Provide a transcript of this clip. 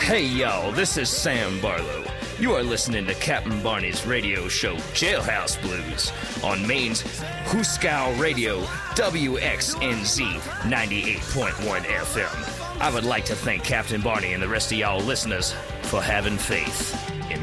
Hey y'all, this is Sam Barlow. You are listening to Captain Barney's radio show Jailhouse Blues on Maine's Hooskow Radio WXNZ 98.1 FM. I would like to thank Captain Barney and the rest of y'all listeners for having faith.